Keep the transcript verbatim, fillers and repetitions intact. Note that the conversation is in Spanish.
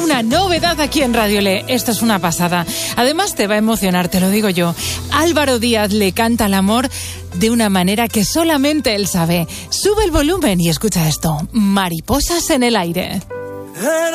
una novedad aquí en Radio Le. Esto es una pasada. Además te va a emocionar, te lo digo yo. Álvaro Díaz le canta al amor de una manera que solamente él sabe. Sube el volumen y escucha esto. Mariposas en el aire.